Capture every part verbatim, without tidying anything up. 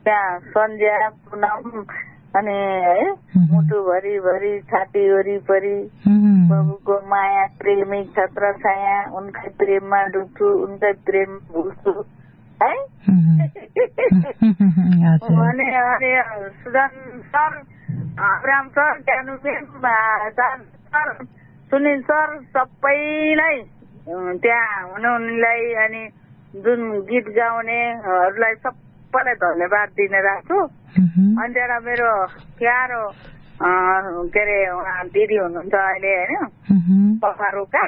त्यहाँ सन्ध्या पुनम अनि है मुटुभरि भरि छाती वरिपरि प्रभुको माया प्रेमी छत्र छाया उनकै प्रेममा डुब्छु उनकै प्रेम भुल्छु है अनि अनि Sujan sir Abram sir ज्ञानुबेन sir Sunil sir सबैलाई त्यहाँ हुनुहुनेलाई अनि जुन गीत गाउनेहरूलाई सबैलाई धन्यवाद दिन राख्छु। अनि त्यहाँ मेरो प्यारो के अरे दिदी हुनुहुन्छ अहिले होइन पम्फारुका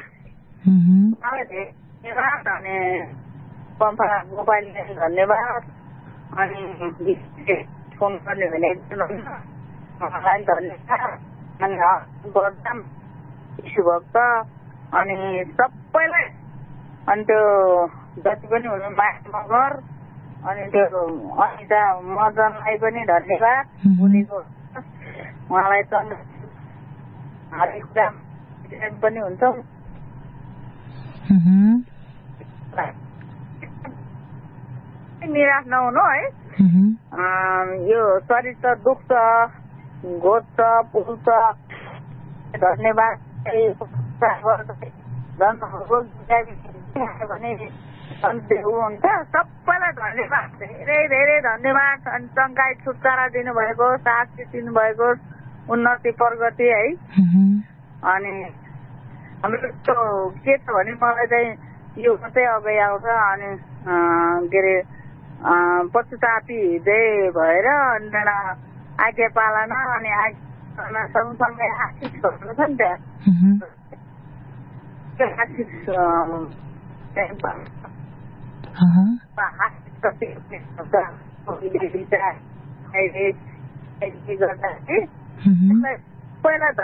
धन्यवाद अनि पम्फा गोपालले धन्यवाद अनि फोन गर्ने भने उहाँलाई धन्यवाद अनि बदनाम शिवभक्त अनि सबैलाई अनि त्यो जति पनि हुनु मगर अनि त्यो अनिता मदनलाई पनि धन्यवाद बोलेको उहाँलाई त हरेक कुरा पनि हुन्छ निराश नहुनु है यो शरीर त दुख्छ घोच्छ पुल्छ धन्यवाद भने हुन्छ सबैलाई धन्यवाद धेरै धेरै धन्यवाद अनि टङ्काई छुटकारा दिनुभएको साक्षी दिनुभएको उन्नति प्रगति है अनि हाम्रो त्यो के छ भने मलाई चाहिँ यो मात्रै अगाडि आउँछ अनि के अरे पशुतापी हृदय भएर अनि आज्ञा पालना अनि आज्ञा सँगसँगै आशिष भन्नु छ नि त्यहाँ आशिष पहिला त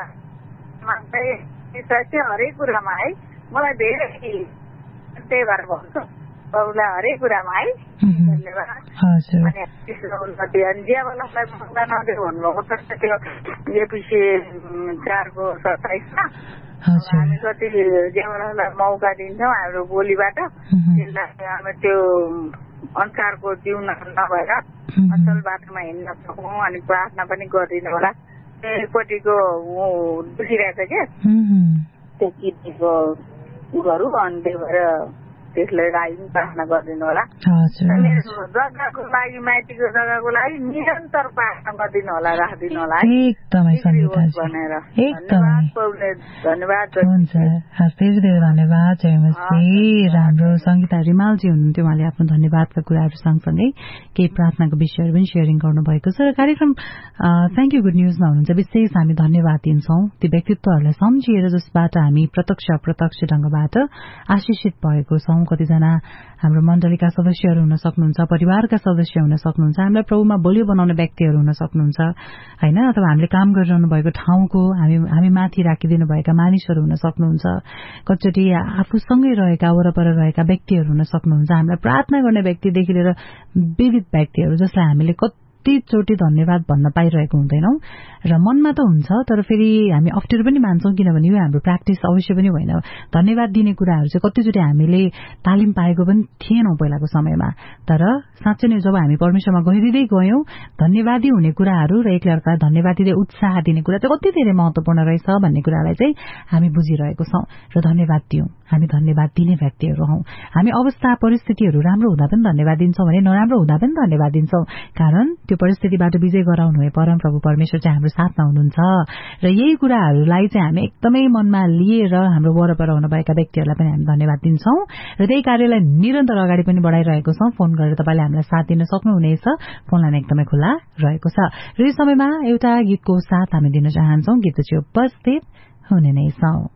हरेक कुरामा है मलाई धेरै त्यही भएर भन्छु बाबुलाई हरेक कुरामा है धन्यवाद अनि उन्नति अनि ज्यावालालाई मौका नदियो भन्नुभएको छ त्यो एपिसी चारको सत्ताइसमा हामी कति ज्यावालालाई मौका दिन्छौँ हाम्रो बोलीबाट त्यसलाई अब त्यो अनुसारको जिउन नभएर असल बाटोमा हिँड्न सकौँ अनि प्रार्थना पनि गरिदिनु होला एकपट्टिको दुखिरहेको क्या त्यो किडनीको उहरू अनि त्यही भएर त्यसलाई लागि प्रार्थना गरिदिनु होला जग्गाको लागि माइतीको जग्गाको लागि निरन्तर प्रार्थना गरिदिनु होला राखिदिनु होला एकदमै भनेर धन्यवाद हुन्छ धेरै धेरै धन्यवाद राम्रो सङ्गीता रिमालजी हुनुहुन्थ्यो उहाँले आफ्नो धन्यवादका कुराहरू सँगसँगै केही प्रार्थनाको विषयहरू पनि सेयरिङ गर्नुभएको छ र कार्यक्रम थ्याङ्क यू गुड न्युजमा हुनुहुन्छ विशेष हामी धन्यवाद दिन्छौँ ती व्यक्तित्वहरूलाई सम्झिएर जसबाट हामी प्रत्यक्ष अप्रत्यक्ष ढंगबाट आशिषित भएको छौँ कतिजना हाम्रो मण्डलीका सदस्यहरू हुन सक्नुहुन्छ परिवारका सदस्य हुन सक्नुहुन्छ हामीलाई प्रभुमा बलियो बनाउने व्यक्तिहरू हुन सक्नुहुन्छ हैन अथवा हामीले काम गरिरहनु भएको ठाउँको हामी हामी माथि राखिदिनु भएका मानिसहरू हुन सक्नुहुन्छ कतिचोटि आफूसँगै रहेका वरपर रहेका व्यक्तिहरू हुन सक्नुहुन्छ हामीलाई प्रार्थना गर्ने व्यक्तिदेखि लिएर विविध व्यक्तिहरू जसलाई हामीले कतिचोटि धन्यवाद भन्न पाइरहेको हुँदैनौं र मनमा त हुन्छ तर फेरि हामी अप्ठ्यारो पनि मान्छौं किनभने यो हाम्रो प्र्याक्टिस अवश्य पनि होइन धन्यवाद दिने कुराहरू चाहिँ कतिचोटि हामीले तालिम पाएको पनि थिएनौं पहिलाको समयमा तर साँच्चै नै जब हामी परमेश्वरमा गहिरिँदै गयौं धन्यवादी हुने कुराहरू र एकअर्कालाई धन्यवाद दिँदै उत्साह दिने कुरा चाहिँ कति धेरै महत्वपूर्ण रहेछ भन्ने कुरालाई चाहिँ हामी बुझिरहेको छौं र धन्यवाद दियौं हामी धन्यवाद दिने व्यक्तिहरू हौं हामी अवस्था परिस्थितिहरू राम्रो हुँदा पनि धन्यवाद दिन्छौं भने नराम्रो हुँदा पनि धन्यवाद दिन्छौं कारण त्यो परिस्थितिबाट विजय गराउनु भए परम प्रभु परमेश्वर चाहिँ हाम्रो साथमा हुनुहुन्छ र यही कुराहरूलाई चाहिँ हामी एकदमै मनमा लिएर हाम्रो वरपर हुनुभएका व्यक्तिहरूलाई पनि हामी धन्यवाद दिन्छौं र त्यही कार्यलाई निरन्तर अगाडि पनि बढाइरहेको छौं फोन गरेर तपाईले हामीलाई साथ दिन सक्नुहुनेछ फोन लाइन एकदमै खुला रहेको छ र यो समयमा एउटा गीतको साथ हामी दिन चाहन्छौं गीत चाहिँ उपस्थित हुने नै छौं।